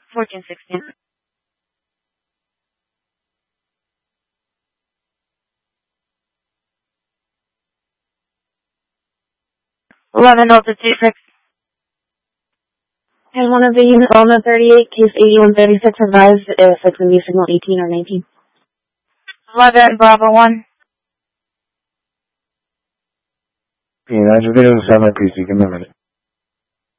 1416. 11 Delta 26. And one of the units on the 38, case 8136, advised if it's going to be signal 18 or 19. 11 Bravo 1. United 07, please, you can remember it.